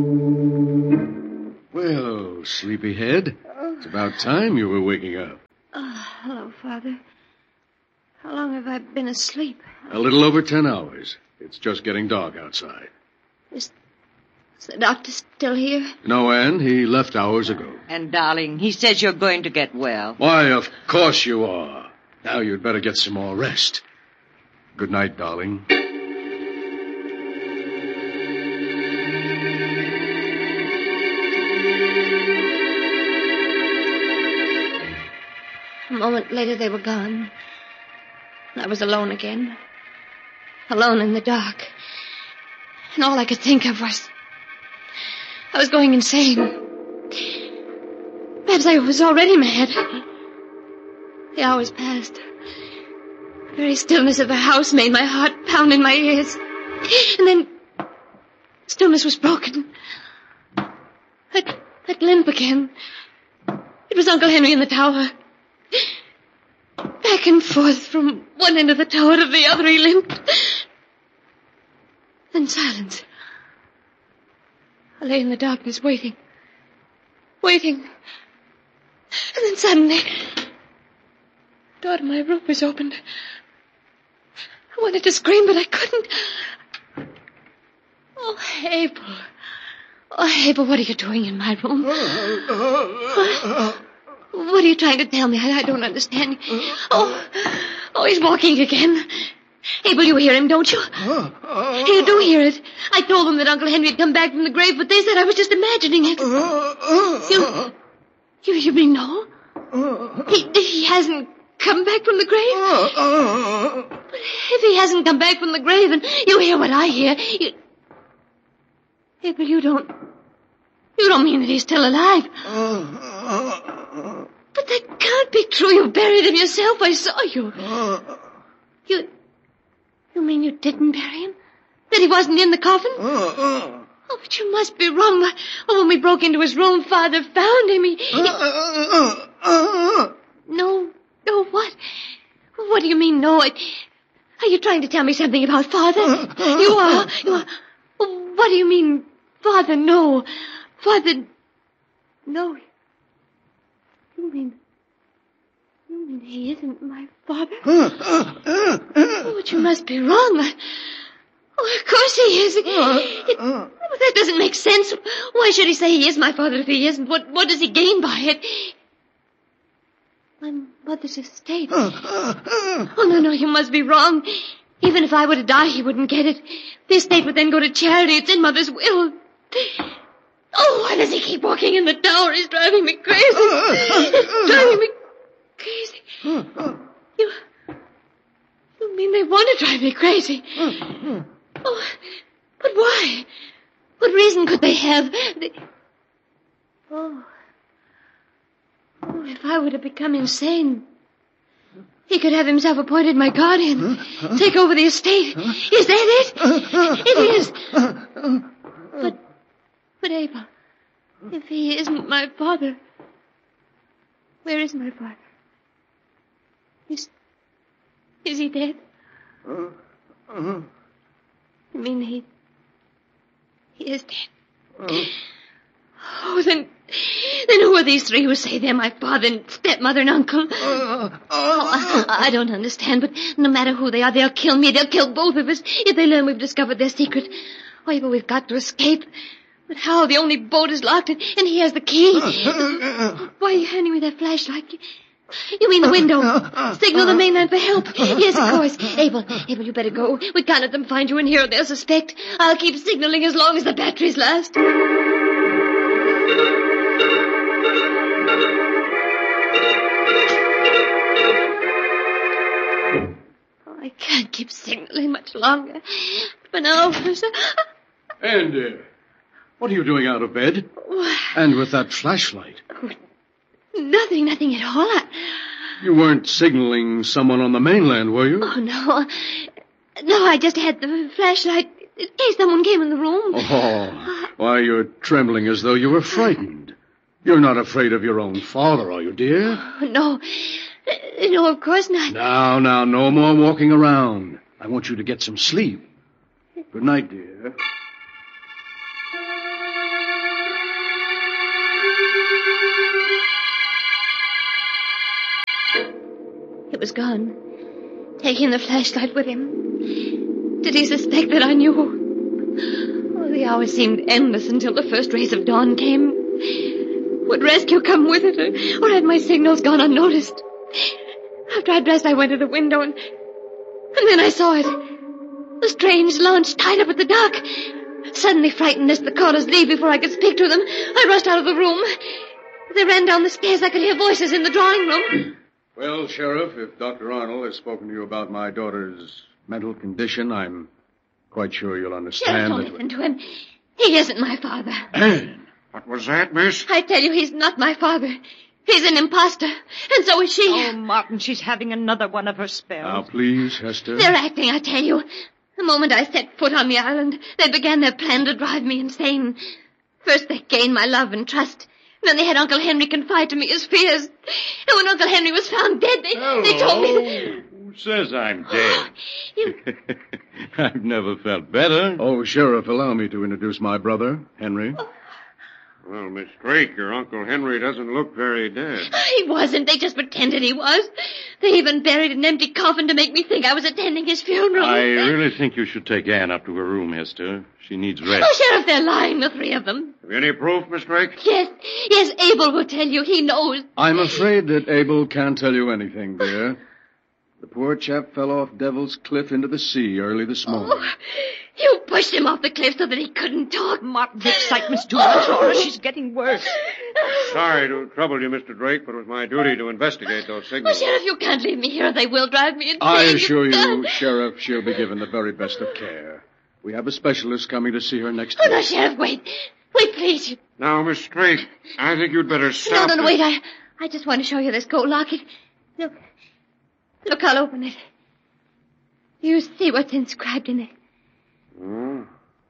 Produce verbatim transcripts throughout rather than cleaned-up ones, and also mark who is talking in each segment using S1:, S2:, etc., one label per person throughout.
S1: Well, sleepyhead, it's about time you were waking up.
S2: Oh, hello, Father. How long have I been asleep?
S1: A little over ten hours. It's just getting dark outside.
S2: Is, is the doctor still here?
S1: No, Anne. He left hours ago.
S3: And, darling, he says you're going to get well.
S1: Why, of course you are. Now you'd better get some more rest. Good night, darling.
S2: A moment later, they were gone. I was alone again. Alone in the dark. And all I could think of was... I was going insane. Perhaps I was already mad. The hours passed. The very stillness of the house made my heart pound in my ears. And then... stillness was broken. That, that limp again. It was Uncle Henry in the tower. Back and forth from one end of the tower to the other he limped. Then silence. I lay in the darkness waiting. Waiting. And then suddenly... the door to my room was opened. I wanted to scream, but I couldn't. Oh, Abel. Oh, Abel, what are you doing in my room? What? What are you trying to tell me? I, I don't understand. Oh, oh, he's walking again. Abel, you hear him, don't you? You do hear it. I told them that Uncle Henry had come back from the grave, but they said I was just imagining it. You, you, you mean no? He, he hasn't come back from the grave? But if he hasn't come back from the grave and you hear what I hear, you... Abel, you don't... You don't mean that he's still alive. But that can't be true. You buried him yourself. I saw you. You... You mean you didn't bury him? That he wasn't in the coffin? Oh, but you must be wrong. Oh, when we broke into his room, Father found him. He... he... No. No, what? What do you mean, no? Are you trying to tell me something about Father? You are. You are. What do you mean, Father, no? Father... No. You mean... You mean he isn't my father? Oh, but you must be wrong. I... Oh, of course he is. It... Oh, that doesn't make sense. Why should he say he is my father if he isn't? What, what does he gain by it? My mother's estate. Oh, no, no, you must be wrong. Even if I were to die, he wouldn't get it. The estate would then go to charity. It's in Mother's will. Oh, why does he keep walking in the tower? He's driving me crazy. He's driving me crazy. You... You mean they want to drive me crazy? Oh, but why? What reason could they have? They... Oh... Oh, if I were to become insane, he could have himself appointed my guardian, take over the estate. Is that it? It is. But, but Abel, if he isn't my father, where is my father? Is, is he dead? You mean he, he is dead? Oh, then... Then who are these three who say they're my father and stepmother and uncle? Oh, I, I don't understand, but no matter who they are, they'll kill me. They'll kill both of us if they learn we've discovered their secret. Oh, but we've got to escape. But how? The only boat is locked and, and he has the key. Why are you handing me that flashlight? You mean the window? Signal the mainland for help. Yes, of course. Abel, Abel, you better go. We can't let them find you in here or they'll suspect. I'll keep signaling as long as the batteries last. I can't keep signaling much longer. For now...
S1: Andy, what are you doing out of bed? And with that flashlight?
S2: Nothing, nothing at all. I...
S1: You weren't signaling someone on the mainland, were you?
S2: Oh, no. No, I just had the flashlight in case someone came in the room.
S1: Oh, why, you're trembling as though you were frightened. You're not afraid of your own father, are you, dear?
S2: Oh, no. No, of course not.
S1: Now, now, no more walking around. I want you to get some sleep. Good night, dear.
S2: was gone, taking the flashlight with him. Did he suspect that I knew? Oh, the hours seemed endless until the first rays of dawn came. Would rescue come with it, or, or had my signals gone unnoticed? After I dressed, I went to the window, and, and then I saw it. A strange launch tied up at the dock. Suddenly frightened lest the callers leave before I could speak to them, I rushed out of the room. As I ran down the stairs, I could hear voices in the drawing room.
S1: Well, Sheriff, if Doctor Arnold has spoken to you about my daughter's mental condition, I'm quite sure you'll understand.
S2: Sheriff, don't
S1: that...
S2: listen to him. He isn't my father.
S1: Anne!
S4: What was that, miss?
S2: I tell you, he's not my father. He's an imposter, and so is she.
S3: Oh, Martin, she's having another one of her spells.
S1: Now, please, Hester.
S2: They're acting, I tell you. The moment I set foot on the island, they began their plan to drive me insane. First, they gained my love and trust. Then they had Uncle Henry confide to me his fears. And when Uncle Henry was found dead, they,
S5: Hello.
S2: they told me...
S5: Who says I'm dead?
S2: You...
S5: I've never felt better.
S1: Oh, Sheriff, allow me to introduce my brother, Henry.
S2: Oh.
S4: Well, Miss Drake, your Uncle Henry doesn't look very dead.
S2: He wasn't. They just pretended he was. They even buried an empty coffin to make me think I was attending his funeral.
S5: I really think you should take Anne up to her room, Hester. She needs rest.
S2: Oh, Sheriff, they're lying, the three of them.
S4: Have you any proof, Miss Drake?
S2: Yes, yes, Abel will tell you. He knows.
S1: I'm afraid that Abel can't tell you anything, dear. The poor chap fell off Devil's Cliff into the sea early this morning.
S2: Oh, you pushed him off the cliff so that he couldn't talk.
S3: Martin's excitement's too much for her. She's getting worse.
S4: Sorry to trouble you, Mister Drake, but it was my duty to investigate those
S2: Oh,
S4: signals.
S2: Sheriff, you can't leave me here. They will drive me insane.
S1: I assure you,
S2: can't.
S1: Sheriff, she'll be given the very best of care. We have a specialist coming to see her next
S2: Oh,
S1: week.
S2: no, Sheriff, wait. Wait, please.
S4: Now, Miss Drake, I think you'd better
S2: No,
S4: stop.
S2: no, no,
S4: this.
S2: wait. I, I just want to show you this gold locket. Look. Look, I'll open it. You see what's inscribed in it.
S4: Oh.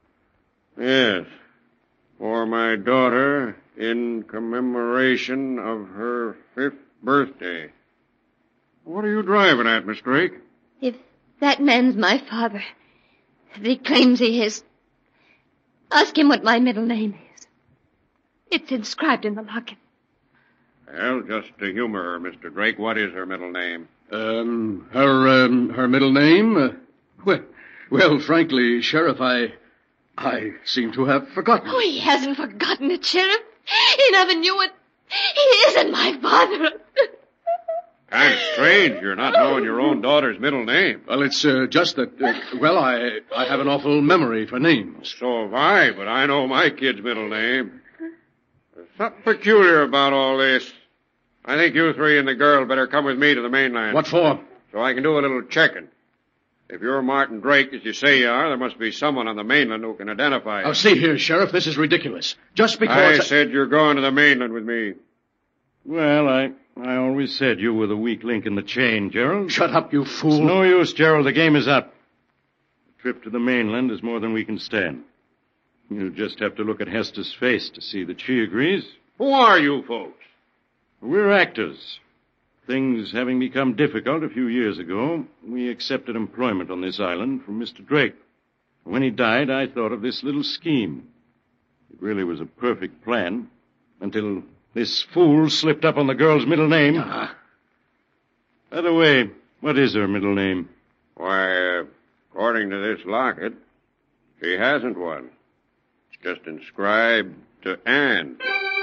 S4: Yes. For my daughter, in commemoration of her fifth birthday. What are you driving at, Miss Drake?
S2: If that man's my father, if he claims he is, ask him what my middle name is. It's inscribed in the locket.
S4: Well, just to humor her, Mister Drake, what is her middle name?
S1: Um, her, um, her middle name? Uh, well, well, frankly, Sheriff, I, I seem to have forgotten.
S2: Oh, he hasn't forgotten it, Sheriff. He never knew it. He isn't my father.
S4: Kind of strange you're not knowing your own daughter's middle name.
S1: Well, it's uh, just that, uh, well, I, I have an awful memory for names.
S4: So have I, but I know my kid's middle name. There's something peculiar about all this. I think you three and the girl better come with me to the mainland.
S1: What for?
S4: So I can do a little checking. If you're Martin Drake, as you say you are, there must be someone on the mainland who can identify you.
S1: Now, see here, Sheriff, this is ridiculous. Just because...
S4: I said you're going to the mainland with me.
S5: Well, I, I always said you were the weak link in the chain, Gerald.
S1: Shut up, you
S5: It's
S1: fool.
S5: no use, Gerald. The game is up. The trip to the mainland is more than we can stand. You just have to look at Hester's face to see that she agrees.
S4: Who are you folks?
S5: We're actors. Things having become difficult a few years ago, we accepted employment on this island from Mister Drake. When he died, I thought of this little scheme. It really was a perfect plan, until this fool slipped up on the girl's middle name.
S1: Ah.
S5: By the way, what is her middle name?
S4: Why, uh, according to this locket, she hasn't one. It's just inscribed to Anne.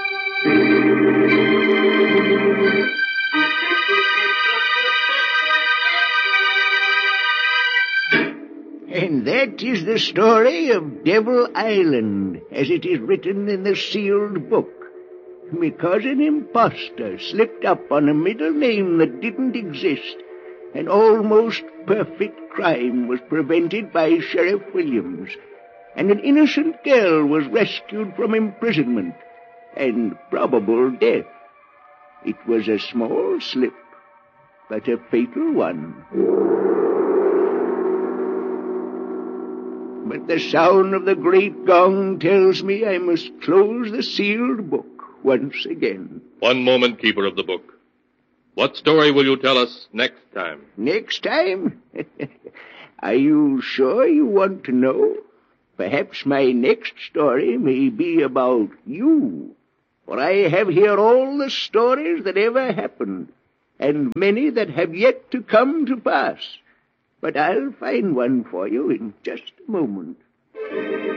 S6: And that is the story of Devil Island, as it is written in the sealed book. Because an impostor slipped up on a middle name that didn't exist, an almost perfect crime was prevented by Sheriff Williams, and an innocent girl was rescued from imprisonment and probable death. It was a small slip, but a fatal one. But the sound of the great gong tells me I must close the sealed book once again.
S7: One moment, keeper of the book. What story will you tell us next time?
S6: Next time? Are you sure you want to know? Perhaps my next story may be about you. For I have here all the stories that ever happened, and many that have yet to come to pass. But I'll find one for you in just a moment.